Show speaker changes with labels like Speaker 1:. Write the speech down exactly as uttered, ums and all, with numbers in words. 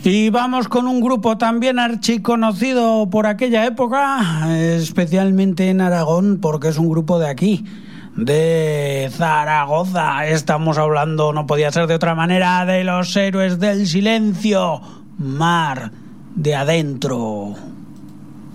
Speaker 1: Y vamos con un grupo también archiconocido por aquella época, especialmente en Aragón, porque es un grupo de aquí, de Zaragoza. Estamos hablando, no podía ser de otra manera, de los Héroes del Silencio, Mar de Adentro.